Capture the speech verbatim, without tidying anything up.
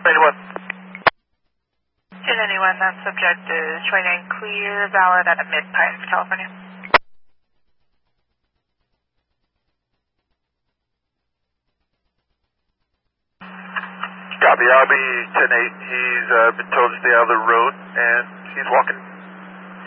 anyone. ten anyone, that subject is twenty-nine clear, valid out of Mid Pines, California. Copy, I'll be ten eight. He's uh, been told to stay out of the road, and he's walking